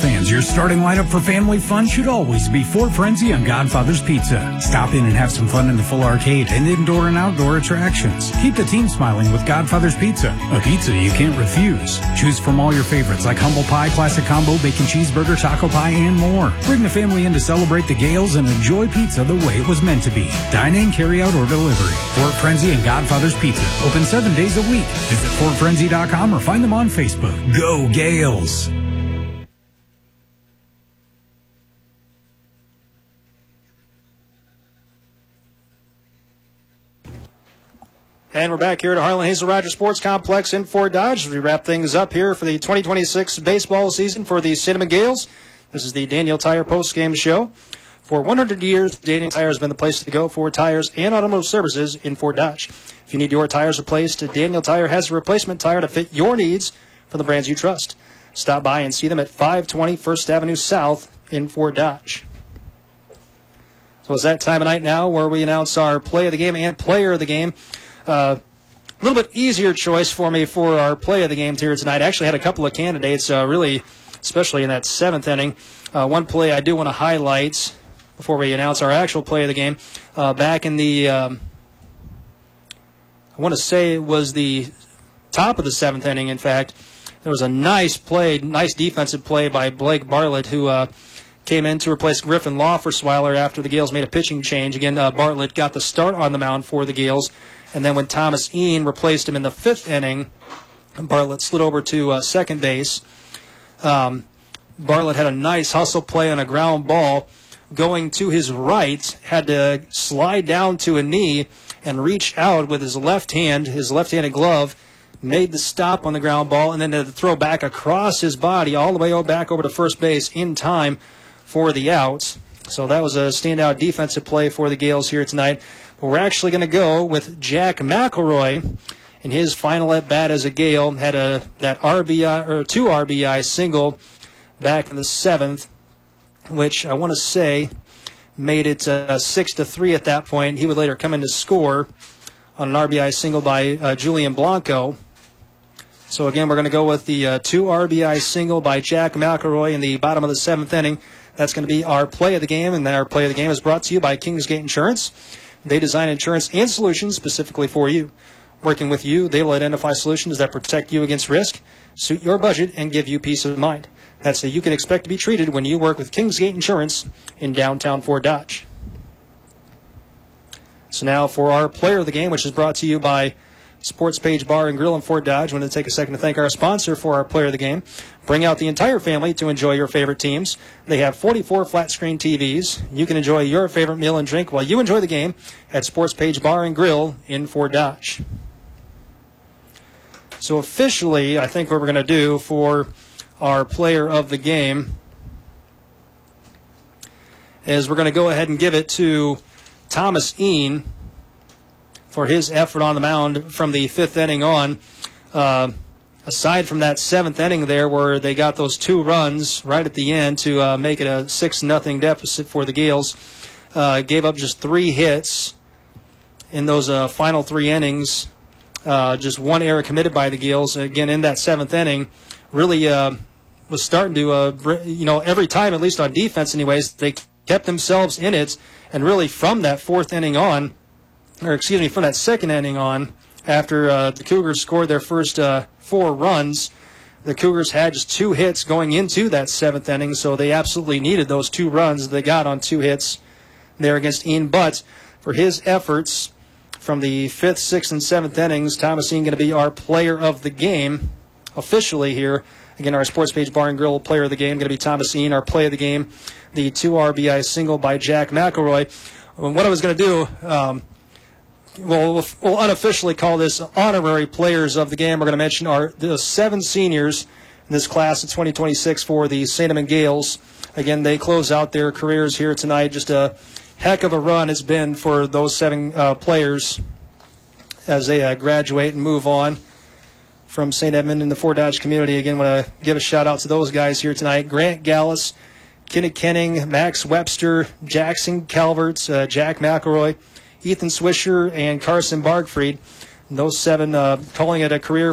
fans, your starting lineup for family fun should always be Fort Frenzy and Godfather's Pizza. Stop in and have some fun in the full arcade and indoor and outdoor attractions. Keep the team smiling with Godfather's Pizza, a pizza you can't refuse. Choose from all your favorites like humble pie, classic combo, bacon cheeseburger, taco pie, and more. Bring the family in to celebrate the Gales and enjoy pizza the way it was meant to be. Dine in, carry out, or delivery. Fort Frenzy and Godfather's Pizza. Open 7 days a week. Visit FortFrenzy.com or find them on Facebook. Go Gales! And we're back here at Harlan Hazel Rogers Sports Complex in Fort Dodge as we wrap things up here for the 2026 baseball season for the Cinnamon Gales. This is the Daniel Tire postgame show. For 100 years, Daniel Tire has been the place to go for tires and automotive services in Fort Dodge. If you need your tires replaced, Daniel Tire has a replacement tire to fit your needs from the brands you trust. Stop by and see them at 520 First Avenue South in Fort Dodge. So it's that time of night now where we announce our play of the game and player of the game. A little bit easier choice for me for our play of the game here tonight. I actually had a couple of candidates, really, especially in that 7th inning. One play I do want to highlight before we announce our actual play of the game. Back in the, I want to say it was the top of the 7th inning, in fact. There was a nice play, nice defensive play by Blake Bartlett, who came in to replace Griffin Laufersweiler after the Gales made a pitching change. Again, Bartlett got the start on the mound for the Gales. And then when Thomas Ian replaced him in the 5th inning, Bartlett slid over to second base. Bartlett had a nice hustle play on a ground ball. Going to his right, had to slide down to a knee and reach out with his left hand, his left-handed glove, made the stop on the ground ball, and then had to throw back across his body all the way back over to first base in time for the out. So that was a standout defensive play for the Gales here tonight. But we're actually going to go with Jack McElroy in his final at-bat as a Gale. Had that RBI or 2 RBI single back in the 7th, which I want to say made it 6-3 at that point. He would later come in to score on an RBI single by Julian Blanco. So again, we're going to go with the 2 RBI single by Jack McElroy in the bottom of the 7th inning. That's going to be our play of the game, and then our play of the game is brought to you by Kingsgate Insurance. They design insurance and solutions specifically for you. Working with you, they will identify solutions that protect you against risk, suit your budget, and give you peace of mind. That's how you can expect to be treated when you work with Kingsgate Insurance in downtown Fort Dodge. So now for our player of the game, which is brought to you by Sports Page Bar and Grill in Fort Dodge. I want to take a second to thank our sponsor for our player of the game. Bring out the entire family to enjoy your favorite teams. They have 44 flat-screen TVs. You can enjoy your favorite meal and drink while you enjoy the game at Sports Page Bar and Grill in Fort Dodge. So officially, I think what we're going to do for our player of the game is we're going to go ahead and give it to Thomas Ian for his effort on the mound from the 5th inning on. Aside from that 7th inning there where they got those 2 runs right at the end to make it a 6-0 deficit for the Gales, gave up just 3 hits in those final 3 innings. Just 1 error committed by the Gales. Again, in that 7th inning, really was starting to, every time, at least on defense anyways, they kept themselves in it. And really from that 4th inning on, from that 2nd inning on, after the Cougars scored their first 4 runs, the Cougars had just 2 hits going into that 7th inning, so they absolutely needed those 2 runs they got on 2 hits there against Ian. But for his efforts from the 5th, 6th, and 7th innings, Thomas Ian going to be our player of the game officially here. Again, our Sports Page Bar and Grill player of the game going to be Thomas Ian. Our play of the game, the 2 RBI single by Jack McElroy. What I was going to do, we'll unofficially call this honorary players of the game. We're going to mention the 7 seniors in this class of 2026 for the St. Edmund Gales. Again, they close out their careers here tonight. Just a heck of a run it's been for those 7 players as they graduate and move on from St. Edmund in the Fort Dodge community. Again, want to give a shout-out to those guys here tonight. Grant Gallus, Kenny Kenning, Max Webster, Jackson Calverts, Jack McElroy, Ethan Swisher, and Carson Bargfried. And those 7 calling it a career